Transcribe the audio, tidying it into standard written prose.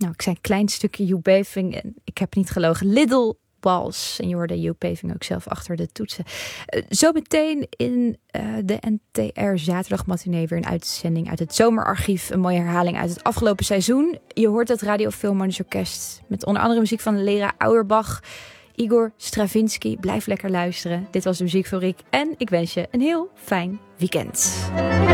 Nou, ik zei een klein stukje Joep Beving en ik heb niet gelogen. Little Walls. En je hoorde Joep Beving ook zelf achter de toetsen. Zo meteen in de NTR Zaterdagmatinee weer een uitzending uit het Zomerarchief. Een mooie herhaling uit het afgelopen seizoen. Je hoort het Radio Philharmonisch Orkest met onder andere muziek van Lera Auerbach, Igor Stravinsky. Blijf lekker luisteren. Dit was de Muziekfabriek en ik wens je een heel fijn weekend.